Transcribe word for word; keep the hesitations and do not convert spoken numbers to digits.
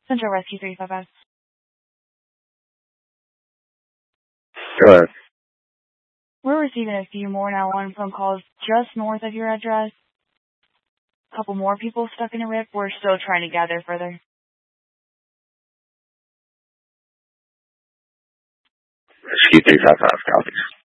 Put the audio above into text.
Central Rescue three five five. Go ahead. We're receiving a few more nine one one phone calls just north of your address. A couple more people stuck in a rip. We're still trying to gather further. Rescue three five five, copies.